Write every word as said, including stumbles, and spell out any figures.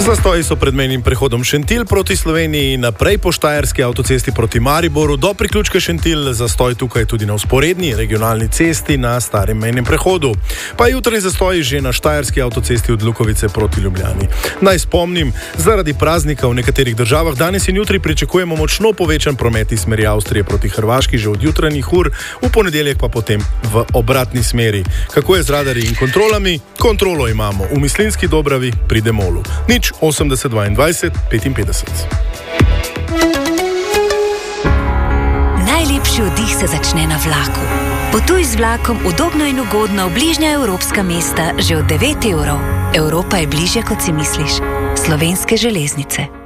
Zastoji so pred mejnim prehodom Šentilj proti Sloveniji, naprej po štajerski avtocesti proti Mariboru, do priključka Šentilj, zastoj tukaj tudi na vzporedni regionalni cesti na starem mejnem prehodu. Pa jutranji zastoji že na štajerski avtocesti od Lukovice proti Ljubljani. Naj spomnim, zaradi praznika v nekaterih državah danes in jutri pričakujemo močno povečan promet iz smeri Avstrije proti Hrvaški že od jutranjih ur, v ponedeljek pa potem v obratni smeri. Kako je z radarji in kontrolami? Kontrolo imamo v Mislinjski Dobravi pri Demolu. Nič osemdeset dvaindvajset petinpetdeset. Najlepši oddih se začne na vlaku. Potuj z vlakom udobno in ugodno v bližnja evropska mesta že od devet evrov. Evropa je bližje, kot si misliš. Slovenske železnice.